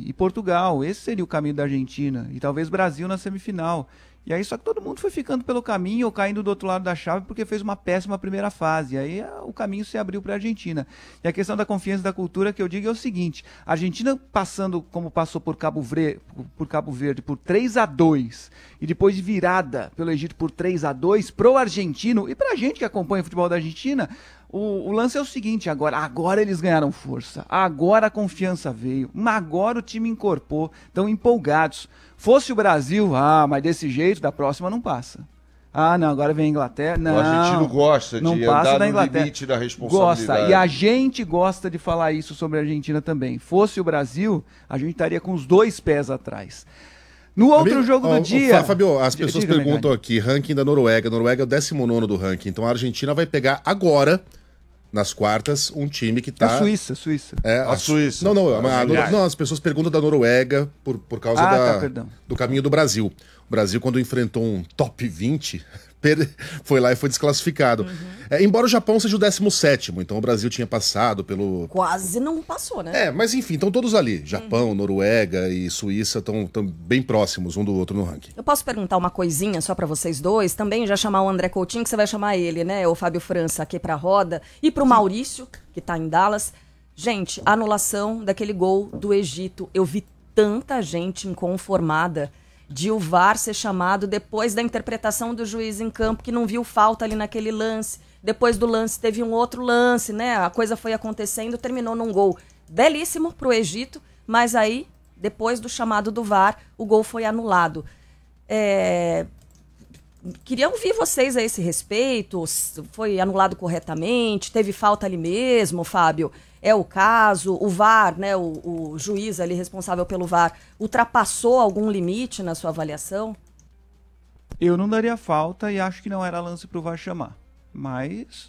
e Portugal. Esse seria o caminho da Argentina. E talvez Brasil na semifinal. E aí só que todo mundo foi ficando pelo caminho ou caindo do outro lado da chave porque fez uma péssima primeira fase. E aí o caminho se abriu para a Argentina. E a questão da confiança e da cultura que eu digo é o seguinte: a Argentina passando como passou por Cabo Verde por 3-2 e depois de virada pelo Egito por 3-2 pro argentino e pra gente que acompanha o futebol da Argentina, o lance é o seguinte: agora eles ganharam força, agora a confiança veio, agora o time incorporou, estão empolgados. Fosse o Brasil, mas desse jeito, da próxima não passa. Não, agora vem a Inglaterra. Não, o argentino gosta não de passa andar da no Inglaterra. limite da responsabilidade. Gosta, e a gente gosta de falar isso sobre a Argentina também. Fosse o Brasil, a gente estaria com os 2 pés atrás. No outro jogo do dia... Fabio, as pessoas perguntam aqui, ranking da Noruega. A Noruega é o 19º do ranking, então a Argentina vai pegar agora, nas quartas, um time que tá... A Suíça. A Suíça. Não, as pessoas perguntam da Noruega por causa do caminho do Brasil. O Brasil, quando enfrentou um top 20, foi lá e foi desclassificado. Embora o Japão seja o 17º, então o Brasil tinha passado pelo... Quase não passou, né? Mas enfim, estão todos ali. Japão, Noruega e Suíça estão bem próximos um do outro no ranking. Eu posso perguntar uma coisinha só pra vocês dois? Também já chamar o André Coutinho, que você vai chamar ele, né? O Fábio França aqui pra roda. E pro Maurício, que tá em Dallas. Gente, a anulação daquele gol do Egito. Eu vi tanta gente inconformada de o VAR ser chamado depois da interpretação do juiz em campo, que não viu falta ali naquele lance. Depois do lance teve um outro lance, né? A coisa foi acontecendo, terminou num gol belíssimo pro Egito, mas aí, depois do chamado do VAR, o gol foi anulado. Queria ouvir vocês a esse respeito. Foi anulado corretamente? Teve falta ali mesmo, Fábio? É o caso? O VAR, né, o juiz ali responsável pelo VAR, ultrapassou algum limite na sua avaliação? Eu não daria falta e acho que não era lance pro VAR chamar. Mas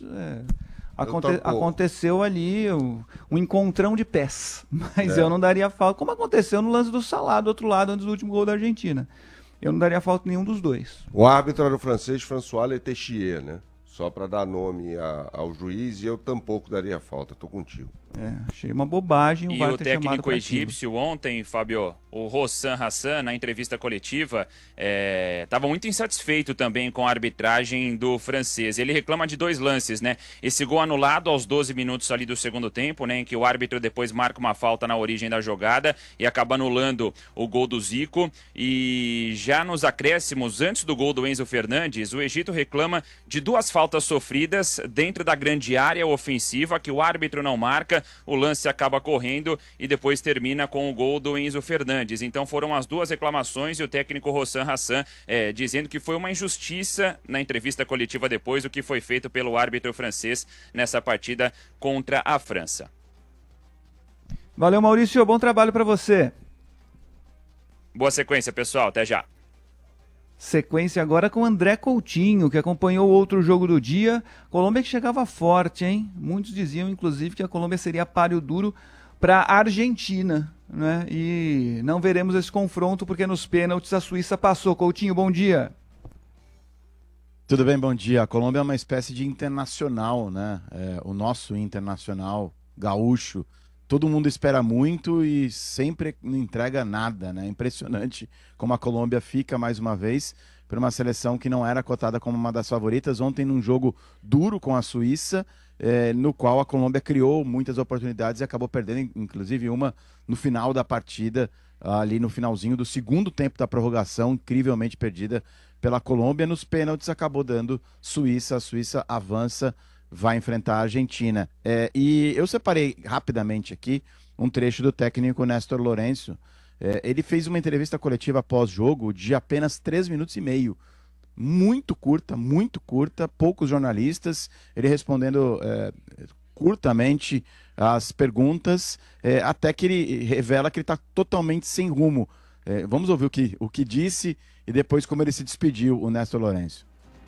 aconteceu ali um encontrão de pés. Mas eu não daria falta, como aconteceu no lance do Salah do outro lado, antes do último gol da Argentina. Eu não daria falta nenhum dos dois. O árbitro era o francês François Letéchier, né? Só para dar nome ao juiz, e eu tampouco daria falta, tô contigo. Achei uma bobagem o VAR ter chamado. E o técnico egípcio ontem, Fábio, o Hossam Hassan, na entrevista coletiva, estava muito insatisfeito também com a arbitragem do francês. Ele reclama de 2 lances, né? Esse gol anulado aos 12 minutos ali do segundo tempo, né? Em que o árbitro depois marca uma falta na origem da jogada e acaba anulando o gol do Zico. E já nos acréscimos, antes do gol do Enzo Fernandes, o Egito reclama de 2 faltas sofridas dentro da grande área ofensiva que o árbitro não marca. O lance acaba correndo e depois termina com o gol do Enzo Fernandes. Então foram as 2 reclamações e o técnico Hossam Hassan dizendo que foi uma injustiça na entrevista coletiva depois do que foi feito pelo árbitro francês nessa partida contra a França. Valeu, Maurício. Bom trabalho para você. Boa sequência, pessoal. Até já. Sequência agora com André Coutinho, que acompanhou o outro jogo do dia. Colômbia que chegava forte, hein? Muitos diziam, inclusive, que a Colômbia seria páreo duro para a Argentina, né? E não veremos esse confronto, porque nos pênaltis a Suíça passou. Coutinho, bom dia. Tudo bem, bom dia. A Colômbia é uma espécie de internacional, né? O nosso internacional gaúcho. Todo mundo espera muito e sempre não entrega nada, né? Impressionante como a Colômbia fica mais uma vez por uma seleção que não era cotada como uma das favoritas. Ontem num jogo duro com a Suíça, no qual a Colômbia criou muitas oportunidades e acabou perdendo, inclusive uma no final da partida, ali no finalzinho do segundo tempo da prorrogação, incrivelmente perdida pela Colômbia. Nos pênaltis acabou dando Suíça, a Suíça avança, vai enfrentar a Argentina. E eu separei rapidamente aqui um trecho do técnico Néstor Lourenço. Ele fez uma entrevista coletiva pós-jogo de apenas 3 minutos e meio. Muito curta, poucos jornalistas, ele respondendo curtamente as perguntas, até que ele revela que ele está totalmente sem rumo. Vamos ouvir o que disse e depois como ele se despediu, o Néstor Lourenço.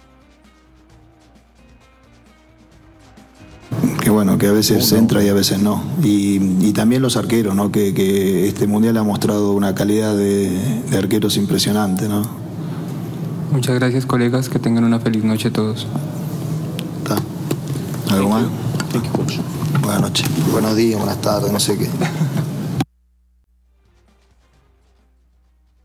Que bueno, que a veces entra y a veces no. Y también los arqueros, ¿no? Que este mundial ha mostrado una calidad de arqueros impresionante, ¿no? Muchas gracias, colegas. Que tengan una feliz noche todos. ¿Está? ¿Algo más? Buenas noches. Buenos días, buenas tardes, no sé qué.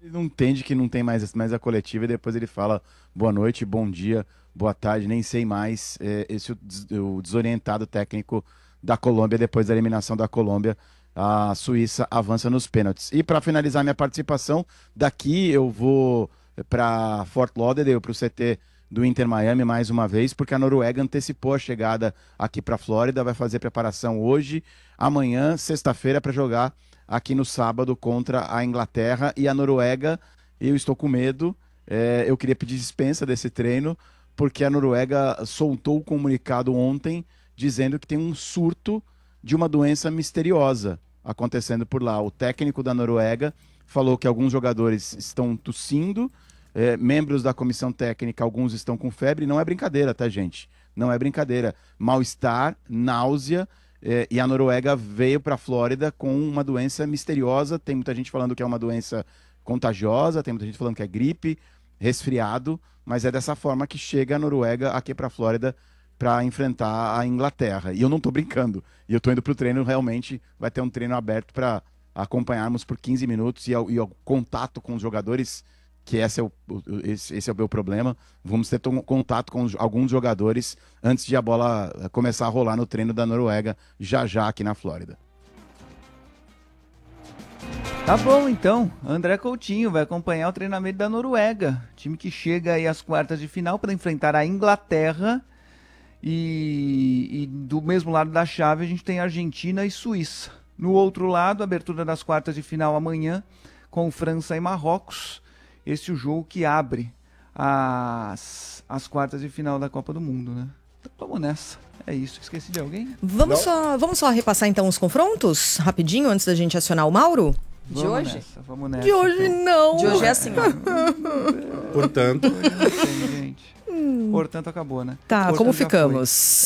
Ele não entende que não tem mais a coletiva e depois ele fala boa noite, bom dia, boa tarde, nem sei mais. Esse é o desorientado técnico da Colômbia. Depois da eliminação da Colômbia, a Suíça avança nos pênaltis. E para finalizar minha participação, daqui eu vou para Fort Lauderdale, para o CT do Inter Miami mais uma vez, porque a Noruega antecipou a chegada aqui para a Flórida, vai fazer preparação hoje, amanhã, sexta-feira, para jogar aqui no sábado contra a Inglaterra. E a Noruega, eu estou com medo, eu queria pedir dispensa desse treino, porque a Noruega soltou o comunicado ontem dizendo que tem um surto de uma doença misteriosa acontecendo por lá. O técnico da Noruega falou que alguns jogadores estão tossindo, membros da comissão técnica, alguns estão com febre. Não é brincadeira, tá, gente? Não é brincadeira. Mal-estar, náusea, e a Noruega veio para a Flórida com uma doença misteriosa. Tem muita gente falando que é uma doença contagiosa, tem muita gente falando que é gripe, resfriado, mas é dessa forma que chega a Noruega aqui para a Flórida para enfrentar a Inglaterra. E eu não estou brincando. E eu estou indo para o treino, realmente vai ter um treino aberto para acompanharmos por 15 minutos e o contato com os jogadores, que esse é o meu problema. Vamos ter contato com alguns jogadores antes de a bola começar a rolar no treino da Noruega, já aqui na Flórida. Tá bom, então. André Coutinho vai acompanhar o treinamento da Noruega, time que chega aí às quartas de final para enfrentar a Inglaterra. E do mesmo lado da chave a gente tem Argentina e Suíça. No outro lado, abertura das quartas de final amanhã com França e Marrocos. Esse é o jogo que abre as quartas de final da Copa do Mundo, né? Então vamos nessa. É isso. Esqueci de alguém? Vamos só repassar então os confrontos rapidinho antes da gente acionar o Mauro? De hoje? Vamos nessa. De hoje então. não. De hoje é assim, ó. Portanto. Gente. Portanto, acabou, né? Tá, Portanto, como ficamos?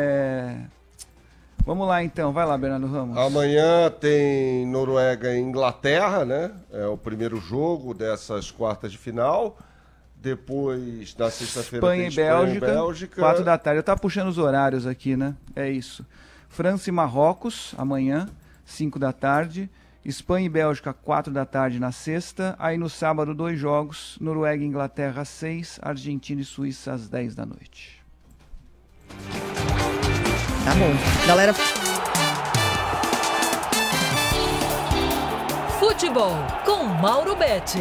Vamos lá, então. Vai lá, Bernardo Ramos. Amanhã tem Noruega e Inglaterra, né? É o primeiro jogo dessas quartas de final. Depois, na sexta-feira, Espanha tem e Bélgica. 4 da tarde. Eu tava puxando os horários aqui, né? É isso. França e Marrocos, amanhã, 5 da tarde. Espanha e Bélgica, 4 da tarde na sexta. Aí no sábado, 2 jogos. Noruega e Inglaterra, às 6. Argentina e Suíça, às 10 da noite. Tá bom. Galera... Futebol com Mauro Betting.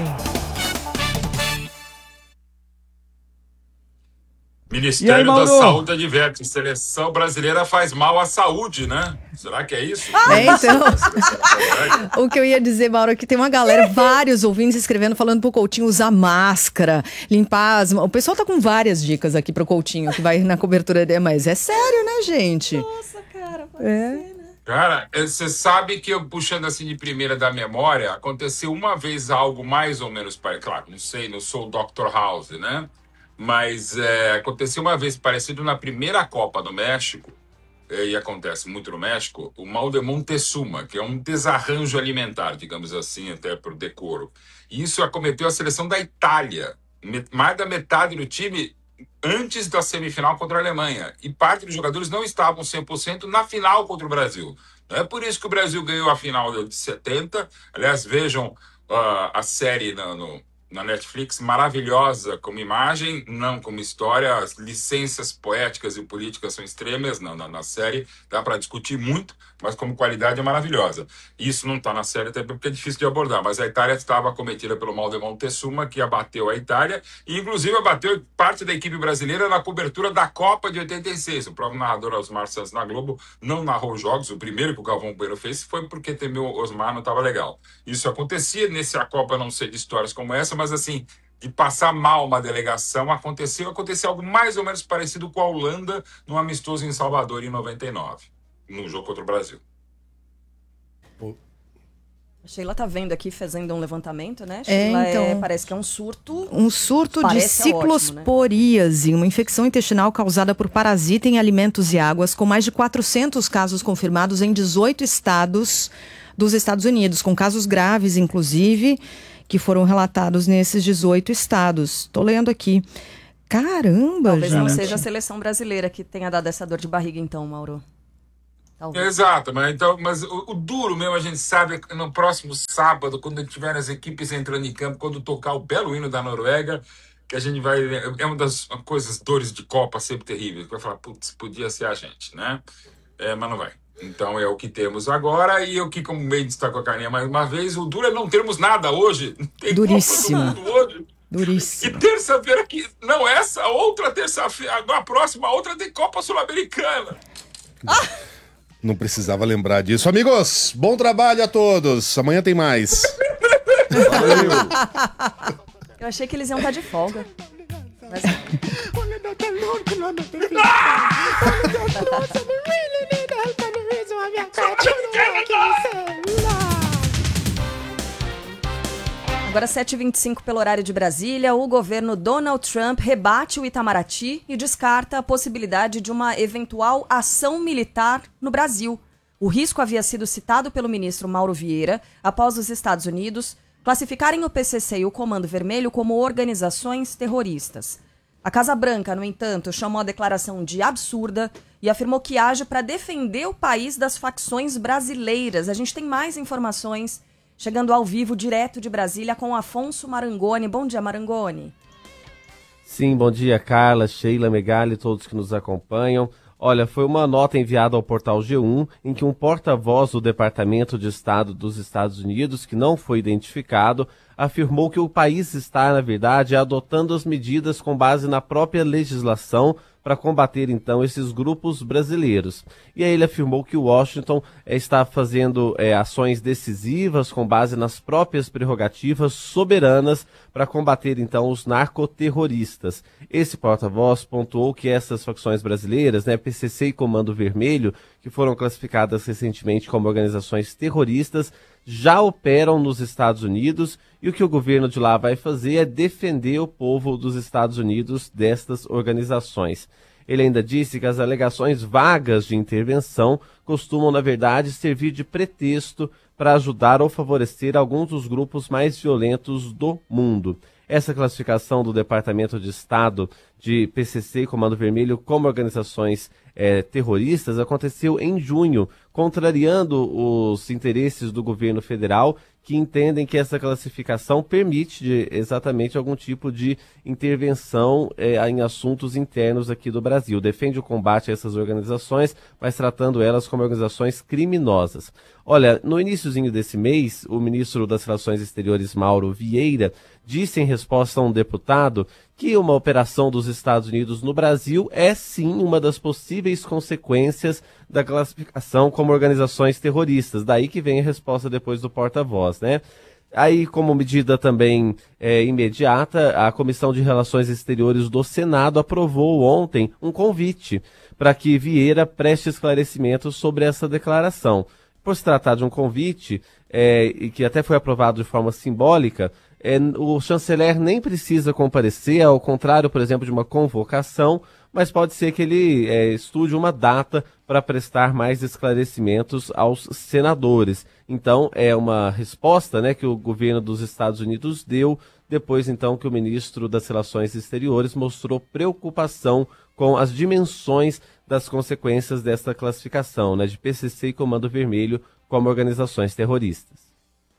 Ministério da Saúde adverte, seleção brasileira faz mal à saúde, né? Será que é isso? Então, o que eu ia dizer, Mauro, é que tem uma galera, vários ouvintes escrevendo, falando pro Coutinho usar máscara, limpar as mãos. O pessoal tá com várias dicas aqui pro Coutinho, que vai na cobertura dele, mas é sério, né, gente? Nossa, cara, pode ser, né? Cara, você sabe que eu, puxando assim de primeira da memória, aconteceu uma vez algo mais ou menos parecido. Claro, não sei, não sou o Dr. House, né? Mas aconteceu uma vez parecido na primeira Copa do México, e acontece muito no México, o mal de Montezuma, que é um desarranjo alimentar, digamos assim, até por decoro. E isso acometeu a seleção da Itália, mais da metade do time antes da semifinal contra a Alemanha. E parte dos jogadores não estavam 100% na final contra o Brasil. Não é por isso que o Brasil ganhou a final de 70. Aliás, vejam a série na Netflix, maravilhosa como imagem, não como história. As licenças poéticas e políticas são extremas na série, dá para discutir muito, mas como qualidade é maravilhosa. Isso não está na série até porque é difícil de abordar, mas a Itália estava acometida pelo mal de Montezuma, que abateu a Itália, e inclusive abateu parte da equipe brasileira na cobertura da Copa de 86. O próprio narrador Osmar Santos na Globo não narrou os jogos. O primeiro que o Galvão Bueno fez foi porque temeu o Osmar, não estava legal. Isso acontecia nesse a Copa, não sei de histórias como essa, mas assim, de passar mal uma delegação, aconteceu algo mais ou menos parecido com a Holanda no amistoso em Salvador em 99, no jogo contra o Brasil. A Sheila tá vendo aqui, fazendo um levantamento, né? Sheila, então, parece que é um surto. Um surto de ciclosporíase, uma infecção intestinal causada por parasita em alimentos e águas, com mais de 400 casos confirmados em 18 estados dos Estados Unidos, com casos graves, inclusive, que foram relatados nesses 18 estados. Tô lendo aqui. Caramba, Talvez gente. não seja a seleção brasileira que tenha dado essa dor de barriga, então, Mauro. Talvez. Exato, mas o duro mesmo a gente sabe que no próximo sábado, quando tiver as equipes entrando em campo, quando tocar o belo hino da Noruega, que a gente vai. É uma das coisas, dores de Copa sempre terríveis. Que vai falar, putz, podia ser a gente, né? Mas não vai. Então é o que temos agora, e o que, como bem destacou a Carlinha mais uma vez, o duro é não termos nada hoje. Não tem Duríssimo. Copa do Mundo hoje. Duríssimo. E terça-feira aqui, não essa, outra terça-feira, a próxima outra tem Copa Sul-Americana. Não precisava lembrar disso. Amigos, bom trabalho a todos. Amanhã tem mais. Valeu. Eu achei que eles iam estar de folga. Mas... Agora 7h25 pelo horário de Brasília, o governo Donald Trump rebate o Itamaraty e descarta a possibilidade de uma eventual ação militar no Brasil. O risco havia sido citado pelo ministro Mauro Vieira após os Estados Unidos classificarem o PCC e o Comando Vermelho como organizações terroristas. A Casa Branca, no entanto, chamou a declaração de absurda e afirmou que age para defender o país das facções brasileiras. A gente tem mais informações chegando ao vivo, direto de Brasília, com Afonso Marangoni. Bom dia, Marangoni. Sim, bom dia, Carla, Sheila, Megali e todos que nos acompanham. Olha, foi uma nota enviada ao portal G1 em que um porta-voz do Departamento de Estado dos Estados Unidos, que não foi identificado, afirmou que o país está, na verdade, adotando as medidas com base na própria legislação para combater, então, esses grupos brasileiros. E aí ele afirmou que Washington está fazendo ações decisivas com base nas próprias prerrogativas soberanas para combater, então, os narcoterroristas. Esse porta-voz pontuou que essas facções brasileiras, PCC e Comando Vermelho, que foram classificadas recentemente como organizações terroristas, já operam nos Estados Unidos, e o que o governo de lá vai fazer é defender o povo dos Estados Unidos destas organizações. Ele ainda disse que as alegações vagas de intervenção costumam, na verdade, servir de pretexto para ajudar ou favorecer alguns dos grupos mais violentos do mundo. Essa classificação do Departamento de Estado de PCC e Comando Vermelho como organizações terroristas aconteceu em junho, contrariando os interesses do governo federal, que entendem que essa classificação permite exatamente algum tipo de intervenção em assuntos internos aqui do Brasil. Defende o combate a essas organizações, mas tratando elas como organizações criminosas. Olha, no iniciozinho desse mês, o ministro das Relações Exteriores, Mauro Vieira, disse em resposta a um deputado que uma operação dos Estados Unidos no Brasil é sim uma das possíveis consequências da classificação como organizações terroristas. Daí que vem a resposta depois do porta-voz, né? Aí, como medida também imediata, a Comissão de Relações Exteriores do Senado aprovou ontem um convite para que Vieira preste esclarecimentos sobre essa declaração. Por se tratar de um convite, e que até foi aprovado de forma simbólica, o chanceler nem precisa comparecer, ao contrário, por exemplo, de uma convocação, mas pode ser que ele estude uma data para prestar mais esclarecimentos aos senadores. Então, é uma resposta, que o governo dos Estados Unidos deu, depois, então, que o ministro das Relações Exteriores mostrou preocupação com as dimensões das consequências desta classificação, de PCC e Comando Vermelho como organizações terroristas.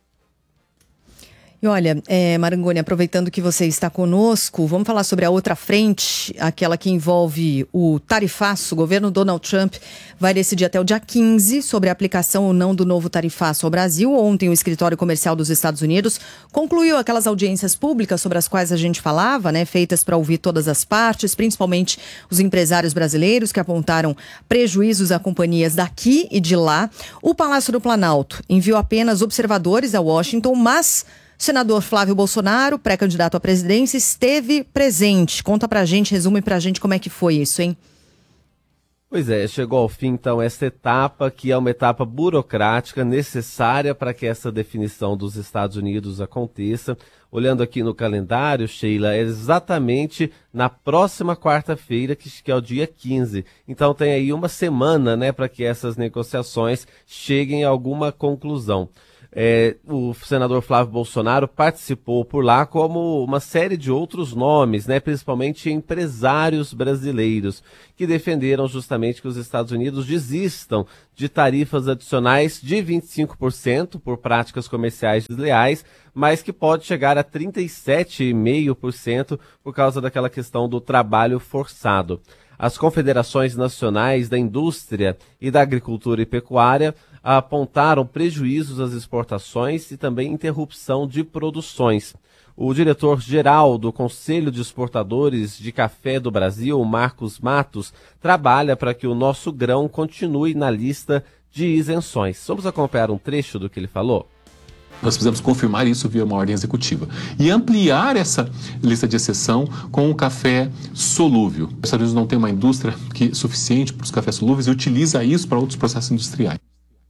E olha, Marangoni, aproveitando que você está conosco, vamos falar sobre a outra frente, aquela que envolve o tarifaço. O governo Donald Trump vai decidir até o dia 15 sobre a aplicação ou não do novo tarifaço ao Brasil. Ontem, o Escritório Comercial dos Estados Unidos concluiu aquelas audiências públicas sobre as quais a gente falava, feitas para ouvir todas as partes, principalmente os empresários brasileiros que apontaram prejuízos a companhias daqui e de lá. O Palácio do Planalto enviou apenas observadores a Washington, mas o senador Flávio Bolsonaro, pré-candidato à presidência, esteve presente. Conta pra gente, resume pra gente como é que foi isso, hein? Pois é, chegou ao fim então essa etapa, que é uma etapa burocrática necessária para que essa definição dos Estados Unidos aconteça. Olhando aqui no calendário, Sheila, é exatamente na próxima quarta-feira, que é o dia 15. Então tem aí uma semana, para que essas negociações cheguem a alguma conclusão. O senador Flávio Bolsonaro participou por lá, como uma série de outros nomes, né, principalmente empresários brasileiros, que defenderam justamente que os Estados Unidos desistam de tarifas adicionais de 25% por práticas comerciais desleais, mas que pode chegar a 37,5% por causa daquela questão do trabalho forçado. As confederações nacionais da indústria e da agricultura e pecuária apontaram prejuízos às exportações e também interrupção de produções. O diretor-geral do Conselho de Exportadores de Café do Brasil, Marcos Matos, trabalha para que o nosso grão continue na lista de isenções. Vamos acompanhar um trecho do que ele falou? Nós precisamos confirmar isso via uma ordem executiva e ampliar essa lista de exceção com o café solúvel. Os Estados Unidos não tem uma indústria suficiente para os cafés solúveis e utiliza isso para outros processos industriais.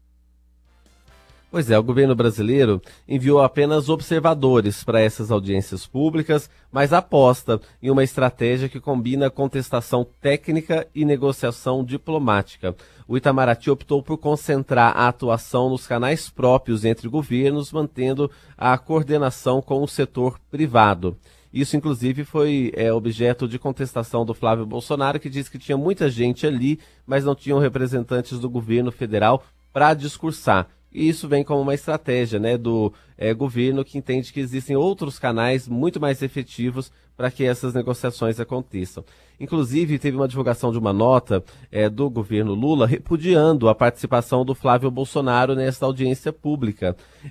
Pois é, o governo brasileiro enviou apenas observadores para essas audiências públicas, mas aposta em uma estratégia que combina contestação técnica e negociação diplomática. O Itamaraty optou por concentrar a atuação nos canais próprios entre governos, mantendo a coordenação com o setor privado. Isso, inclusive, foi objeto de contestação do Flávio Bolsonaro, que disse que tinha muita gente ali, mas não tinham representantes do governo federal para discursar. E isso vem como uma estratégia, né, do governo, que entende que existem outros canais muito mais efetivos para que essas negociações aconteçam. Inclusive, teve uma divulgação de uma nota do governo Lula repudiando a participação do Flávio Bolsonaro nessa audiência pública.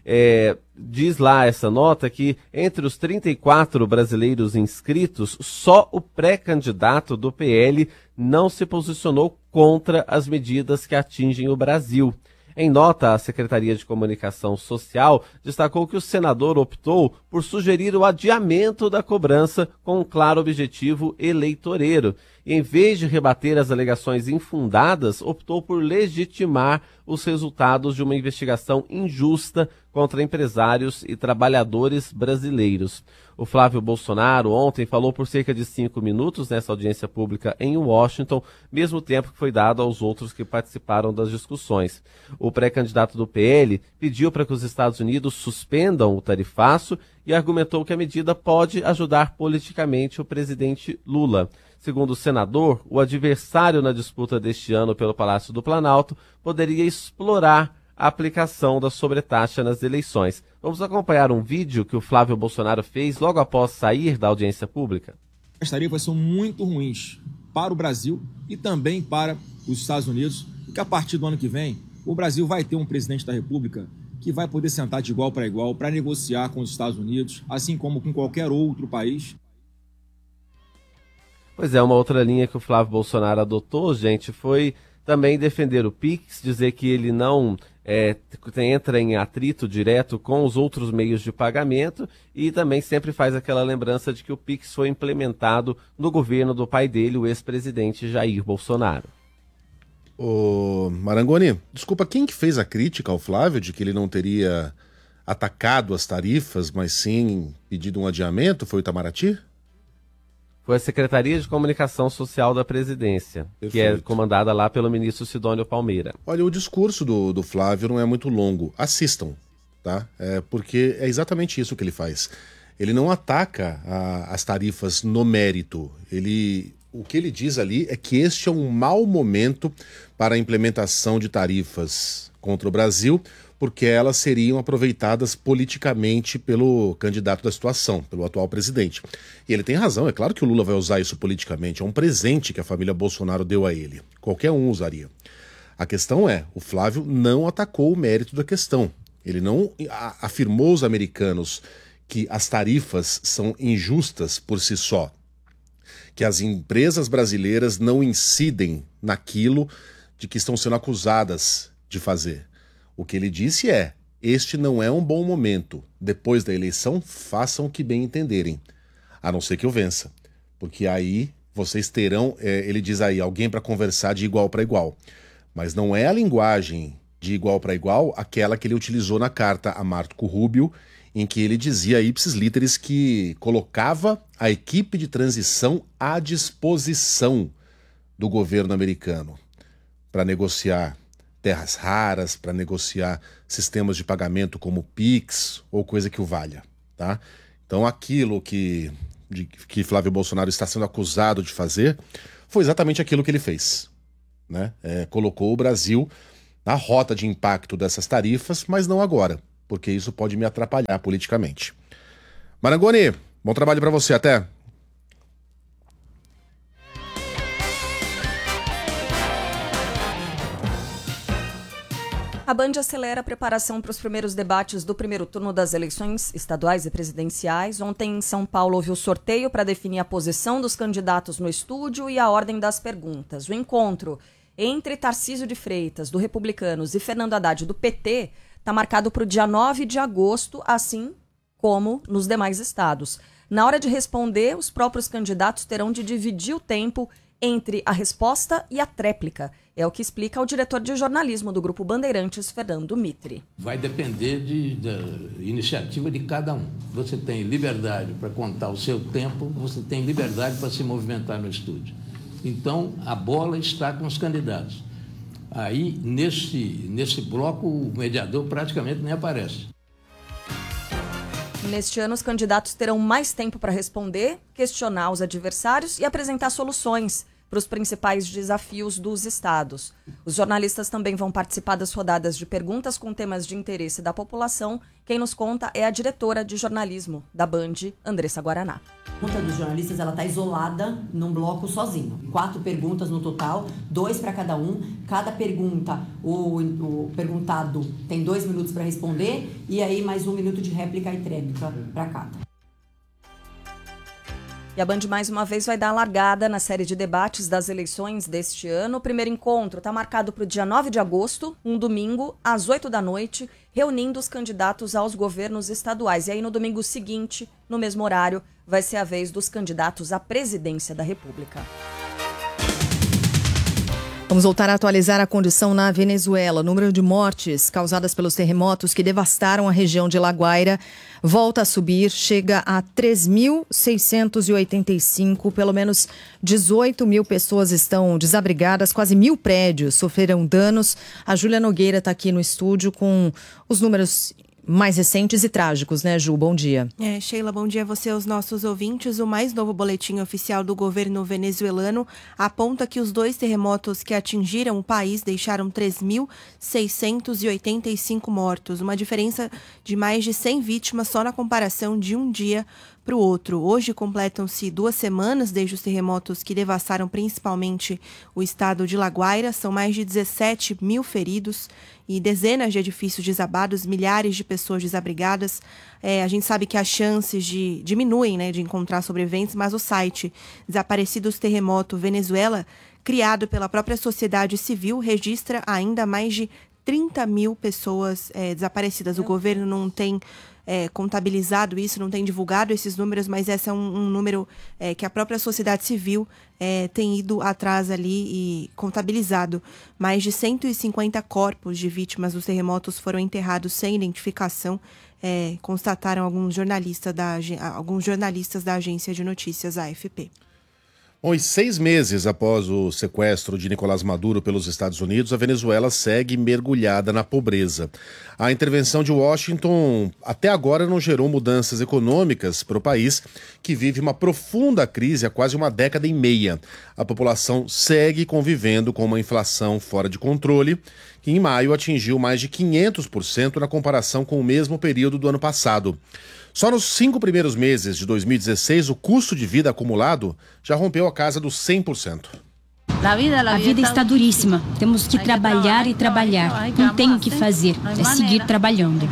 Diz lá essa nota que entre os 34 brasileiros inscritos, só o pré-candidato do PL não se posicionou contra as medidas que atingem o Brasil. Em nota, a Secretaria de Comunicação Social destacou que o senador optou por sugerir o adiamento da cobrança com um claro objetivo eleitoreiro. E, em vez de rebater as alegações infundadas, optou por legitimar os resultados de uma investigação injusta contra empresários e trabalhadores brasileiros. O Flávio Bolsonaro ontem falou por cerca de 5 minutos nessa audiência pública em Washington, mesmo tempo que foi dado aos outros que participaram das discussões. O pré-candidato do PL pediu para que os Estados Unidos suspendam o tarifaço e argumentou que a medida pode ajudar politicamente o presidente Lula. Segundo o senador, o adversário na disputa deste ano pelo Palácio do Planalto poderia explorar a aplicação da sobretaxa nas eleições. Vamos acompanhar um vídeo que o Flávio Bolsonaro fez logo após sair da audiência pública. As tarifas são muito ruins para o Brasil e também para os Estados Unidos, porque a partir do ano que vem, o Brasil vai ter um presidente da República que vai poder sentar de igual para negociar com os Estados Unidos, assim como com qualquer outro país. Pois é, uma outra linha que o Flávio Bolsonaro adotou, gente, foi também defender o Pix, dizer que ele não entra em atrito direto com os outros meios de pagamento e também sempre faz aquela lembrança de que o Pix foi implementado no governo do pai dele, o ex-presidente Jair Bolsonaro. Ô Marangoni, desculpa, quem que fez a crítica ao Flávio de que ele não teria atacado as tarifas, mas sim pedido um adiamento? Foi o Itamaraty? Foi a Secretaria de Comunicação Social da Presidência, Perfeito. Que é comandada lá pelo ministro Sidônio Palmeira. Olha, o discurso do Flávio não é muito longo. Assistam, tá? Porque é exatamente isso que ele faz. Ele não ataca as tarifas no mérito. O que ele diz ali é que este é um mau momento para a implementação de tarifas contra o Brasil, porque elas seriam aproveitadas politicamente pelo candidato da situação, pelo atual presidente. E ele tem razão, é claro que o Lula vai usar isso politicamente, é um presente que a família Bolsonaro deu a ele. Qualquer um usaria. A questão é, o Flávio não atacou o mérito da questão. Ele não afirmou aos americanos que as tarifas são injustas por si só, que as empresas brasileiras não incidem naquilo de que estão sendo acusadas de fazer. O que ele disse é, este não é um bom momento. Depois da eleição, façam o que bem entenderem. A não ser que eu vença. Porque aí vocês terão, ele diz aí, alguém para conversar de igual para igual. Mas não é a linguagem de igual para igual aquela que ele utilizou na carta a Marco Rubio, em que ele dizia ipsis literis que colocava a equipe de transição à disposição do governo americano para negociar terras raras, para negociar sistemas de pagamento como Pix ou coisa que o valha, tá? Então aquilo que Flávio Bolsonaro está sendo acusado de fazer foi exatamente aquilo que ele fez, né? Colocou o Brasil na rota de impacto dessas tarifas, mas não agora, porque isso pode me atrapalhar politicamente. Marangoni, bom trabalho para você, até! A Band acelera a preparação para os primeiros debates do primeiro turno das eleições estaduais e presidenciais. Ontem em São Paulo houve o sorteio para definir a posição dos candidatos no estúdio e a ordem das perguntas. O encontro entre Tarcísio de Freitas, do Republicanos, e Fernando Haddad, do PT, está marcado para o dia 9 de agosto, assim como nos demais estados. Na hora de responder, os próprios candidatos terão de dividir o tempo entre a resposta e a tréplica. É o que explica o diretor de jornalismo do Grupo Bandeirantes, Fernando Mitre. Vai depender da iniciativa de cada um. Você tem liberdade para contar o seu tempo, você tem liberdade para se movimentar no estúdio. Então, a bola está com os candidatos. Aí, nesse bloco, o mediador praticamente nem aparece. Neste ano, os candidatos terão mais tempo para responder, questionar os adversários e apresentar soluções para os principais desafios dos estados. Os jornalistas também vão participar das rodadas de perguntas com temas de interesse da população. Quem nos conta é a diretora de jornalismo da Band, Andressa Guaraná. A pergunta dos jornalistas ela está isolada num bloco sozinho. 4 perguntas no total, 2 para cada um. Cada pergunta, o perguntado tem 2 minutos para responder e aí mais 1 minuto de réplica e tréplica para cada. E a Band, mais uma vez, vai dar a largada na série de debates das eleições deste ano. O primeiro encontro está marcado para o dia 9 de agosto, um domingo, às 8 da noite, reunindo os candidatos aos governos estaduais. E aí, no domingo seguinte, no mesmo horário, vai ser a vez dos candidatos à presidência da República. Vamos voltar a atualizar a condição na Venezuela. O número de mortes causadas pelos terremotos que devastaram a região de La Guaira volta a subir, chega a 3.685. Pelo menos 18 mil pessoas estão desabrigadas, quase 1.000 prédios sofreram danos. A Júlia Nogueira está aqui no estúdio com os números mais recentes e trágicos, né, Ju? Bom dia. Sheila, bom dia a você e aos nossos ouvintes. O mais novo boletim oficial do governo venezuelano aponta que os 2 terremotos que atingiram o país deixaram 3.685 mortos, uma diferença de mais de 100 vítimas só na comparação de um dia para o outro. Hoje completam-se 2 semanas desde os terremotos que devastaram principalmente o estado de La Guaira. São mais de 17 mil feridos e dezenas de edifícios desabados, milhares de pessoas desabrigadas. A gente sabe que as chances diminuem, né, de encontrar sobreviventes, mas o site Desaparecidos Terremoto Venezuela, criado pela própria sociedade civil, registra ainda mais de 30 mil pessoas desaparecidas. O governo não tem contabilizado isso, não tem divulgado esses números, mas esse é um número que a própria sociedade civil tem ido atrás ali e contabilizado. Mais de 150 corpos de vítimas dos terremotos foram enterrados sem identificação, constataram alguns jornalistas da agência de notícias AFP. Bom, e 6 meses após o sequestro de Nicolás Maduro pelos Estados Unidos, a Venezuela segue mergulhada na pobreza. A intervenção de Washington até agora não gerou mudanças econômicas para o país, que vive uma profunda crise há quase uma década e meia. A população segue convivendo com uma inflação fora de controle, que em maio atingiu mais de 500% na comparação com o mesmo período do ano passado. Só nos 5 primeiros meses de 2016, o custo de vida acumulado já rompeu a casa dos 100%. A vida está duríssima. Temos que trabalhar e trabalhar. Não tem o que fazer. É seguir trabalhando.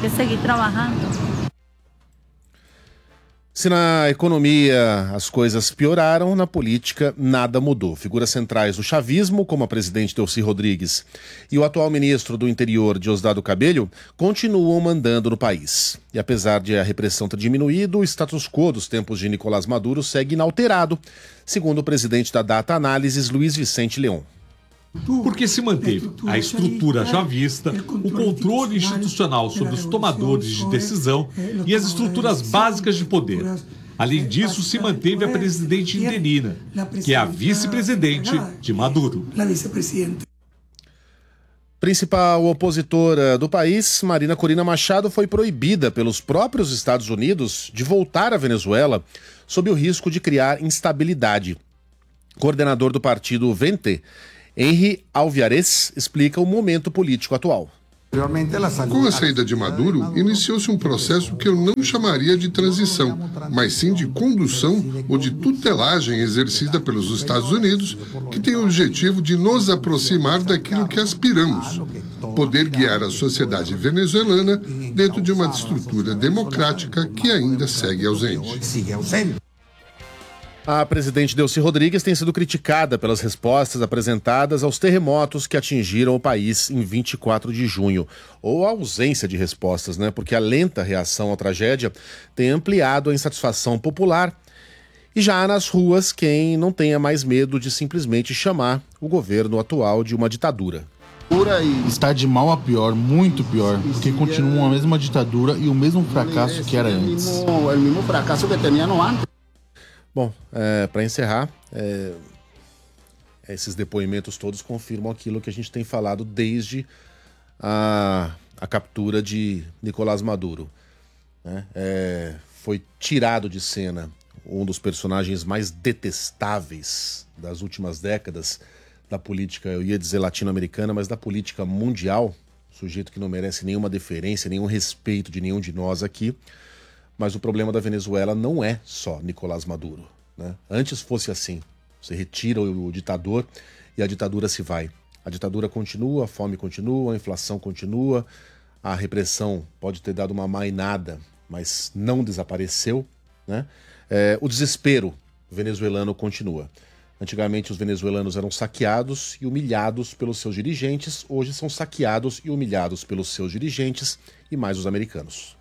Se na economia as coisas pioraram, na política nada mudou. Figuras centrais do chavismo, como a presidente Delcy Rodrigues e o atual ministro do Interior, Diosdado Cabello, continuam mandando no país. E apesar de a repressão ter diminuído, o status quo dos tempos de Nicolás Maduro segue inalterado, segundo o presidente da Data Análises, Luiz Vicente Leon. Porque se manteve a estrutura já vista, o controle institucional sobre os tomadores de decisão e as estruturas básicas de poder. Além disso, se manteve a presidente interina, que é a vice-presidente de Maduro. Principal opositora do país, Marina Corina Machado, foi proibida pelos próprios Estados Unidos de voltar à Venezuela sob o risco de criar instabilidade. Coordenador do partido Vente, Henry Alviares, explica o momento político atual. Com a saída de Maduro, iniciou-se um processo que eu não chamaria de transição, mas sim de condução ou de tutelagem exercida pelos Estados Unidos, que tem o objetivo de nos aproximar daquilo que aspiramos, poder guiar a sociedade venezuelana dentro de uma estrutura democrática que ainda segue ausente. A presidente Delcy Rodrigues tem sido criticada pelas respostas apresentadas aos terremotos que atingiram o país em 24 de junho. Ou a ausência de respostas, né? Porque a lenta reação à tragédia tem ampliado a insatisfação popular. E já há nas ruas quem não tenha mais medo de simplesmente chamar o governo atual de uma ditadura. Está de mal a pior, muito pior, porque continua a mesma ditadura e o mesmo fracasso que era antes. O mesmo fracasso que tinham antes. Bom, para encerrar, esses depoimentos todos confirmam aquilo que a gente tem falado desde a captura de Nicolás Maduro. Né? Foi tirado de cena um dos personagens mais detestáveis das últimas décadas da política, eu ia dizer latino-americana, mas da política mundial, sujeito que não merece nenhuma deferência, nenhum respeito de nenhum de nós aqui. Mas o problema da Venezuela não é só Nicolás Maduro. Né? Antes fosse assim, você retira o ditador e a ditadura se vai. A ditadura continua, a fome continua, a inflação continua, a repressão pode ter dado uma mainada, mas não desapareceu. Né? O desespero venezuelano continua. Antigamente os venezuelanos eram saqueados e humilhados pelos seus dirigentes, hoje são saqueados e humilhados pelos seus dirigentes e mais os americanos.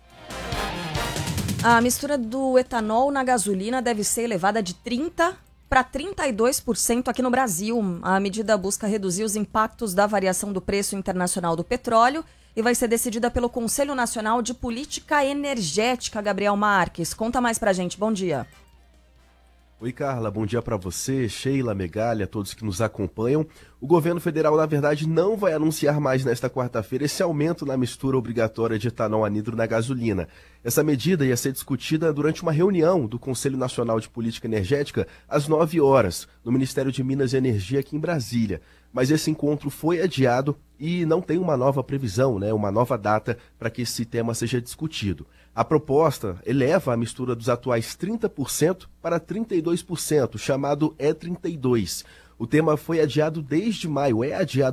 A mistura do etanol na gasolina deve ser elevada de 30% para 32% aqui no Brasil. A medida busca reduzir os impactos da variação do preço internacional do petróleo e vai ser decidida pelo Conselho Nacional de Política Energética. Gabriel Marques, conta mais pra gente. Bom dia. Oi, Carla, bom dia para você, Sheila, Megali, a todos que nos acompanham. O governo federal, na verdade, não vai anunciar mais nesta quarta-feira esse aumento na mistura obrigatória de etanol anidro na gasolina. Essa medida ia ser discutida durante uma reunião do Conselho Nacional de Política Energética às 9 horas, no Ministério de Minas e Energia aqui em Brasília. Mas esse encontro foi adiado e não tem uma nova previsão, uma nova data para que esse tema seja discutido. A proposta eleva a mistura dos atuais 30% para 32%, chamado E32. O tema foi adiado desde maio,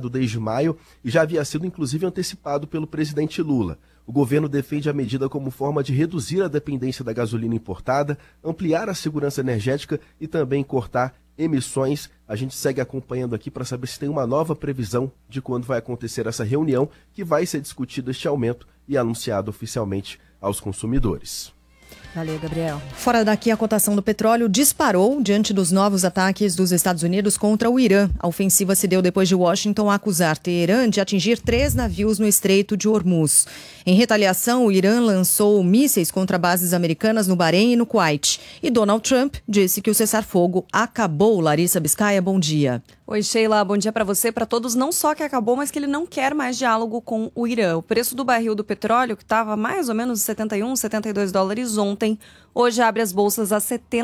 e já havia sido inclusive antecipado pelo presidente Lula. O governo defende a medida como forma de reduzir a dependência da gasolina importada, ampliar a segurança energética e também cortar emissões. A gente segue acompanhando aqui para saber se tem uma nova previsão de quando vai acontecer essa reunião, que vai ser discutido este aumento e anunciado oficialmente aos consumidores. Valeu, Gabriel. Fora daqui, a cotação do petróleo disparou diante dos novos ataques dos Estados Unidos contra o Irã. A ofensiva se deu depois de Washington acusar Teherã de atingir 3 navios no Estreito de Hormuz. Em retaliação, o Irã lançou mísseis contra bases americanas no Bahrein e no Kuwait. E Donald Trump disse que o cessar-fogo acabou. Larissa Biscaia, bom dia. Oi, Sheila, bom dia para você, para todos. Não só que acabou, mas que ele não quer mais diálogo com o Irã. O preço do barril do petróleo, que estava mais ou menos 71, 72 dólares ontem, hoje abre as bolsas a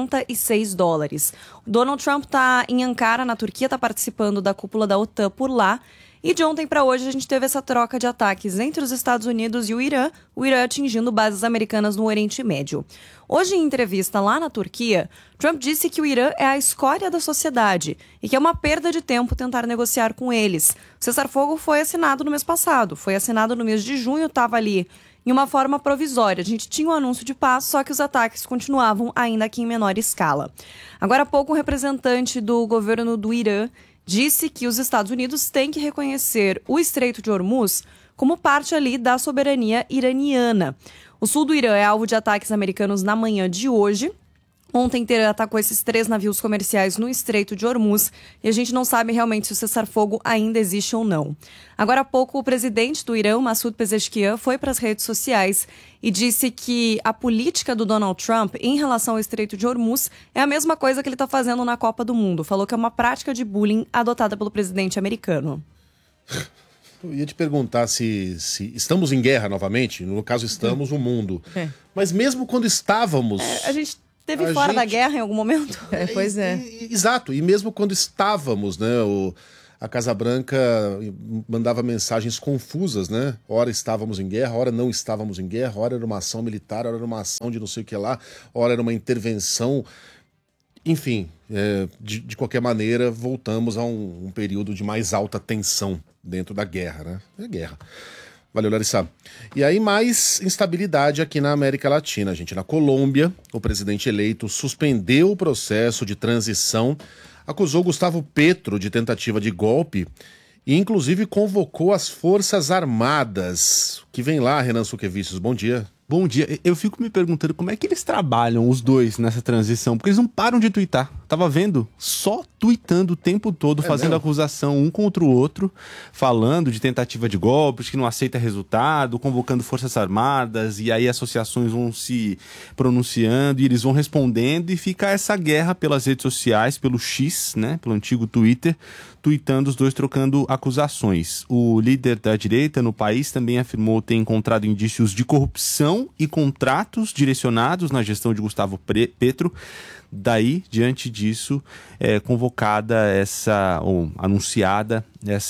76 dólares. O Donald Trump está em Ankara, na Turquia, está participando da cúpula da OTAN por lá. E de ontem para hoje a gente teve essa troca de ataques entre os Estados Unidos e o Irã atingindo bases americanas no Oriente Médio. Hoje, em entrevista lá na Turquia, Trump disse que o Irã é a escória da sociedade e que é uma perda de tempo tentar negociar com eles. O cessar-fogo foi assinado no mês passado, foi assinado no mês de junho, estava ali em uma forma provisória. A gente tinha um anúncio de paz, só que os ataques continuavam ainda aqui em menor escala. Agora há pouco, um representante do governo do Irã disse que os Estados Unidos têm que reconhecer o Estreito de Hormuz como parte ali da soberania iraniana. O sul do Irã é alvo de ataques americanos na manhã de hoje. Ontem, Teherã atacou esses 3 navios comerciais no Estreito de Hormuz e a gente não sabe realmente se o cessar-fogo ainda existe ou não. Agora há pouco, o presidente do Irã, Masoud Pezeshkian, foi para as redes sociais e disse que a política do Donald Trump em relação ao Estreito de Hormuz é a mesma coisa que ele está fazendo na Copa do Mundo. Falou que é uma prática de bullying adotada pelo presidente americano. Eu ia te perguntar se estamos em guerra novamente. No caso, estamos no mundo. Mas mesmo quando estávamos... a gente esteve fora da guerra em algum momento. Pois é. Exato. E mesmo quando estávamos, né? A Casa Branca mandava mensagens confusas, né? Ora estávamos em guerra, ora não estávamos em guerra, ora era uma ação militar, ora era uma ação de não sei o que lá, ora era uma intervenção. Enfim, de qualquer maneira, voltamos a um período de mais alta tensão dentro da guerra, né? É guerra. Valeu, Larissa. E aí, mais instabilidade aqui na América Latina, gente. Na Colômbia, o presidente eleito suspendeu o processo de transição, acusou Gustavo Petro de tentativa de golpe e, inclusive, convocou as Forças Armadas. Que vem lá, Renan Suquevicius. Bom dia. Bom dia. Eu fico me perguntando como é que eles trabalham, os dois, nessa transição, porque eles não param de tuitar. Tava vendo? Só tuitando o tempo todo, fazendo acusação um contra o outro, falando de tentativa de golpes, que não aceita resultado, convocando Forças Armadas, e aí associações vão se pronunciando, e eles vão respondendo, e fica essa guerra pelas redes sociais, pelo X, né, pelo antigo Twitter, tuitando os dois, trocando acusações. O líder da direita no país também afirmou ter encontrado indícios de corrupção e contratos direcionados na gestão de Gustavo Petro. Daí, diante disso, convocada ou anunciada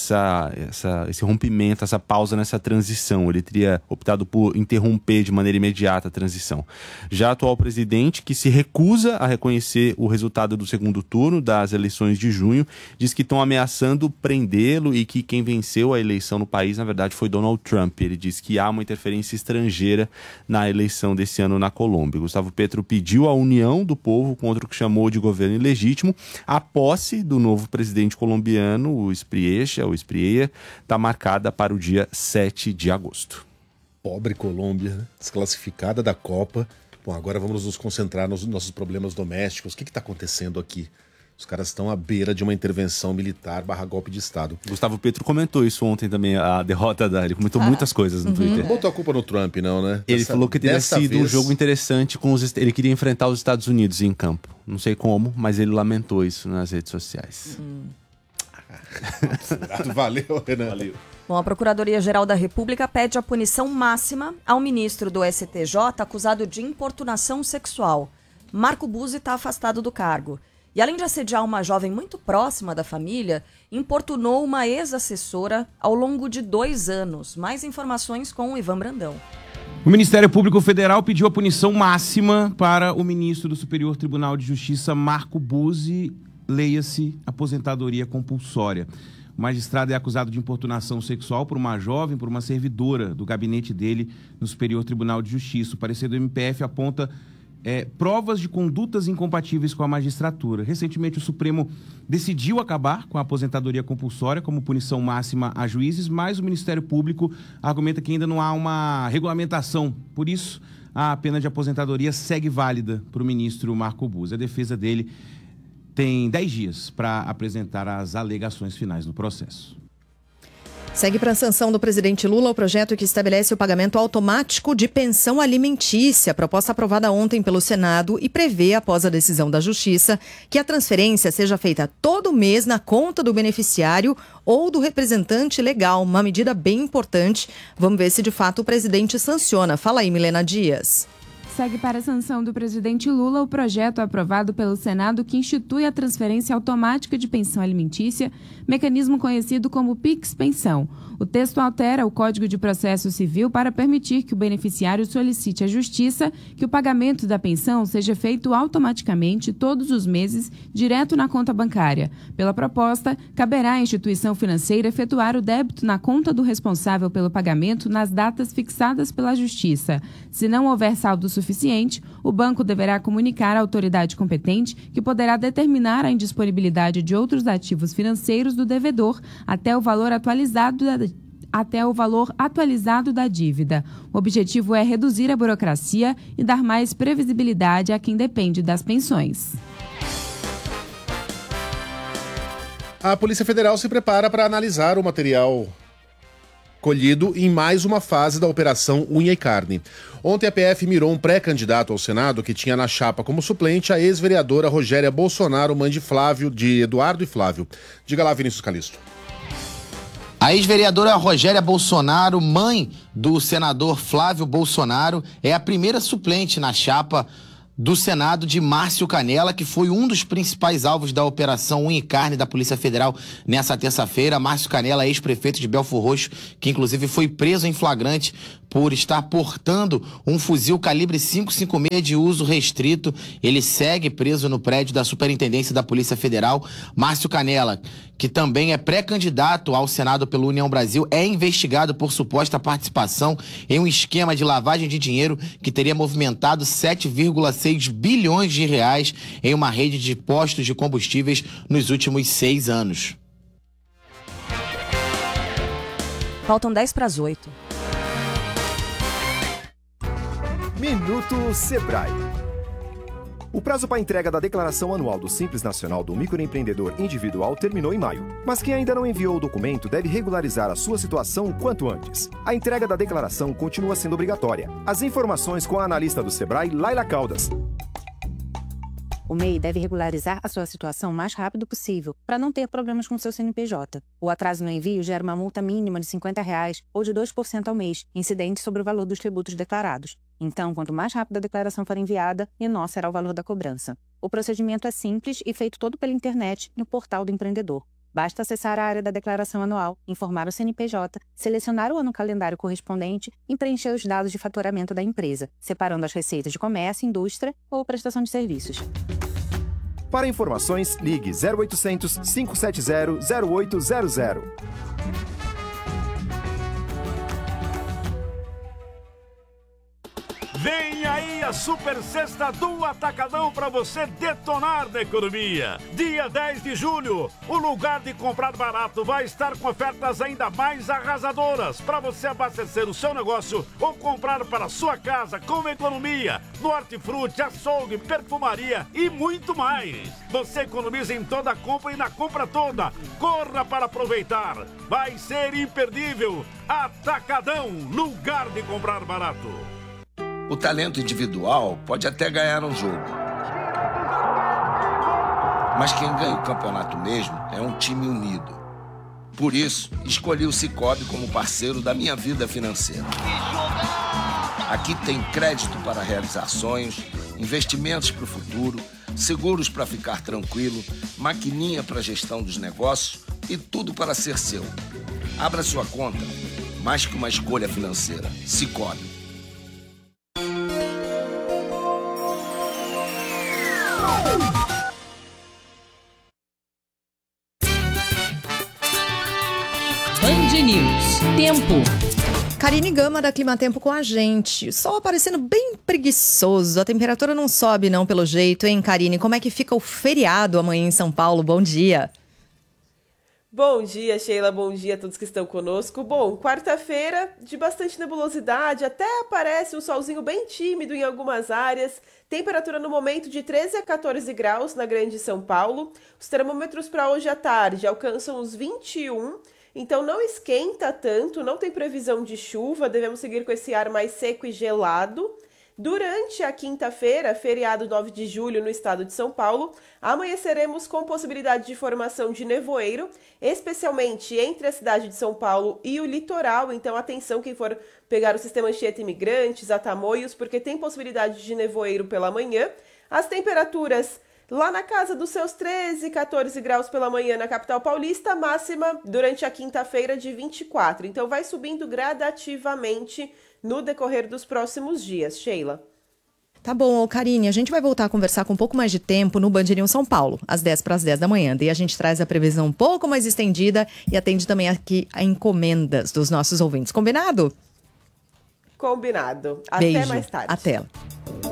esse rompimento, essa pausa nessa transição. Ele teria optado por interromper de maneira imediata a transição. Já o atual presidente, que se recusa a reconhecer o resultado do segundo turno das eleições de junho, diz que estão ameaçando prendê-lo e que quem venceu a eleição no país, na verdade, foi Donald Trump. Ele diz que há uma interferência estrangeira na eleição desse ano na Colômbia. Gustavo Petro pediu a união do povo contra o que chamou de governo ilegítimo. A posse do novo presidente colombiano, o Espriella, está marcada para o dia 7 de agosto. Pobre Colômbia, né? Desclassificada da Copa. Bom, agora vamos nos concentrar nos nossos problemas domésticos. O que está acontecendo aqui? Os caras estão à beira de uma intervenção militar / golpe de Estado. Gustavo Petro comentou isso ontem também, a derrota ele comentou muitas coisas no Twitter. Não botou a culpa no Trump, não, né? Ele falou que teria sido um jogo interessante ele queria enfrentar os Estados Unidos em campo. Não sei como, mas ele lamentou isso nas redes sociais. Valeu, Renan. Valeu. Bom, a Procuradoria-Geral da República pede a punição máxima ao ministro do STJ acusado de importunação sexual. Marco Buzzi está afastado do cargo. E além de assediar uma jovem muito próxima da família, importunou uma ex-assessora ao longo de 2 anos. Mais informações com o Ivan Brandão. O Ministério Público Federal pediu a punição máxima para o ministro do Superior Tribunal de Justiça, Marco Buzzi, leia-se aposentadoria compulsória. O magistrado é acusado de importunação sexual por uma jovem, por uma servidora do gabinete dele no Superior Tribunal de Justiça. O parecer do MPF aponta provas de condutas incompatíveis com a magistratura. Recentemente, o Supremo decidiu acabar com a aposentadoria compulsória como punição máxima a juízes, mas o Ministério Público argumenta que ainda não há uma regulamentação. Por isso, a pena de aposentadoria segue válida para o ministro Marco Buzzi. A defesa dele tem 10 dias para apresentar as alegações finais no processo. Segue para a sanção do presidente Lula o projeto que estabelece o pagamento automático de pensão alimentícia, proposta aprovada ontem pelo Senado e prevê, após a decisão da Justiça, que a transferência seja feita todo mês na conta do beneficiário ou do representante legal, uma medida bem importante. Vamos ver se de fato o presidente sanciona. Fala aí, Milena Dias. Segue para a sanção do presidente Lula o projeto aprovado pelo Senado que institui a transferência automática de pensão alimentícia, mecanismo conhecido como PIX-Pensão. O texto altera o Código de Processo Civil para permitir que o beneficiário solicite à Justiça que o pagamento da pensão seja feito automaticamente todos os meses, direto na conta bancária. Pela proposta, caberá à instituição financeira efetuar o débito na conta do responsável pelo pagamento nas datas fixadas pela Justiça. Se não houver saldo suficiente, o banco deverá comunicar à autoridade competente que poderá determinar a indisponibilidade de outros ativos financeiros do devedor até o valor atualizado da dívida. O objetivo é reduzir a burocracia e dar mais previsibilidade a quem depende das pensões. A Polícia Federal se prepara para analisar o material colhido em mais uma fase da Operação Unha e Carne. Ontem a PF mirou um pré-candidato ao Senado que tinha na chapa como suplente a ex-vereadora Rogéria Bolsonaro, mãe de Eduardo e Flávio. Diga lá, Vinícius Calixto. A ex-vereadora Rogéria Bolsonaro, mãe do senador Flávio Bolsonaro, é a primeira suplente na chapa do Senado de Márcio Canela, que foi um dos principais alvos da Operação Unha e Carne da Polícia Federal nessa terça-feira. Márcio Canela, ex-prefeito de Belfor Roxo, que inclusive foi preso em flagrante por estar portando um fuzil calibre 5.56 de uso restrito. Ele segue preso no prédio da Superintendência da Polícia Federal. Márcio Canela, que também é pré-candidato ao Senado pela União Brasil, é investigado por suposta participação em um esquema de lavagem de dinheiro que teria movimentado 7,6 bilhões de reais em uma rede de postos de combustíveis nos últimos 6 anos. Faltam 10 para as 8. Minuto Sebrae. O prazo para a entrega da declaração anual do Simples Nacional do Microempreendedor Individual terminou em maio. Mas quem ainda não enviou o documento deve regularizar a sua situação o quanto antes. A entrega da declaração continua sendo obrigatória. As informações com a analista do Sebrae, Laila Caldas. O MEI deve regularizar a sua situação o mais rápido possível, para não ter problemas com seu CNPJ. O atraso no envio gera uma multa mínima de R$ 50 ou de 2% ao mês, incidente sobre o valor dos tributos declarados. Então, quanto mais rápido a declaração for enviada, menor será o valor da cobrança. O procedimento é simples e feito todo pela internet no portal do empreendedor. Basta acessar a área da declaração anual, informar o CNPJ, selecionar o ano calendário correspondente e preencher os dados de faturamento da empresa, separando as receitas de comércio, indústria ou prestação de serviços. Para informações, ligue 0800 570 0800. Vem aí a super sexta do Atacadão para você detonar na economia. Dia 10 de julho, o lugar de comprar barato vai estar com ofertas ainda mais arrasadoras para você abastecer o seu negócio ou comprar para sua casa com economia. No hortifruti, açougue, perfumaria e muito mais. Você economiza em toda a compra e na compra toda. Corra para aproveitar. Vai ser imperdível. Atacadão, lugar de comprar barato. O talento individual pode até ganhar um jogo. Mas quem ganha o campeonato mesmo é um time unido. Por isso, escolhi o Sicoob como parceiro da minha vida financeira. Aqui tem crédito para realizar sonhos, investimentos para o futuro, seguros para ficar tranquilo, maquininha para gestão dos negócios e tudo para ser seu. Abra sua conta, mais que uma escolha financeira. Sicoob. Band News. Tempo. Karine Gama da Climatempo com a gente. Sol aparecendo bem preguiçoso. A temperatura não sobe não pelo jeito, hein, Karine? Como é que fica o feriado amanhã em São Paulo? Bom dia. Bom dia, Sheila. Bom dia a todos que estão conosco. Bom, quarta-feira de bastante nebulosidade. Até aparece um solzinho bem tímido em algumas áreas. Temperatura no momento de 13 a 14 graus na Grande São Paulo. Os termômetros para hoje à tarde alcançam os 21. Então não esquenta tanto, não tem previsão de chuva, devemos seguir com esse ar mais seco e gelado. Durante a quinta-feira, feriado 9 de julho no estado de São Paulo, amanheceremos com possibilidade de formação de nevoeiro, especialmente entre a cidade de São Paulo e o litoral. Então atenção quem for pegar o sistema Anchieta Imigrantes, a Tamoios, porque tem possibilidade de nevoeiro pela manhã. As temperaturas lá na casa dos seus 13, 14 graus pela manhã na capital paulista, máxima durante a quinta-feira de 24. Então vai subindo gradativamente no decorrer dos próximos dias. Sheila. Tá bom, Karine, a gente vai voltar a conversar com um pouco mais de tempo no Band News São Paulo, às 10 para as 10 da manhã. Daí a gente traz a previsão um pouco mais estendida e atende também aqui a encomendas dos nossos ouvintes. Combinado? Combinado. Beijo. Até mais tarde. Até.